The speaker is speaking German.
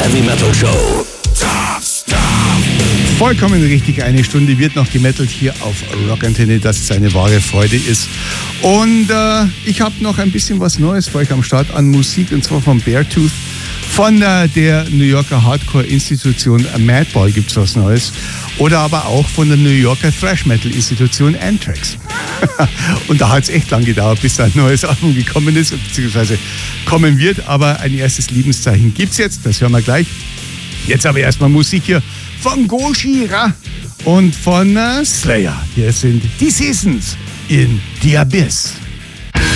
Heavy Metal Show. Vollkommen richtig, eine Stunde wird noch gemettelt hier auf Rockantenne, dass es eine wahre Freude ist. Und ich habe noch ein bisschen was Neues für euch am Start an Musik, und zwar von Beartooth. Von der New Yorker Hardcore-Institution Madball gibt es was Neues. Oder aber auch von der New Yorker Thrash-Metal-Institution Anthrax. Und da hat es echt lang gedauert, bis da ein neues Album gekommen ist, beziehungsweise kommen wird. Aber ein erstes Lebenszeichen gibt es jetzt, das hören wir gleich. Jetzt aber erstmal Musik hier von Gojira und von Slayer. Hier sind die Seasons in The Abyss.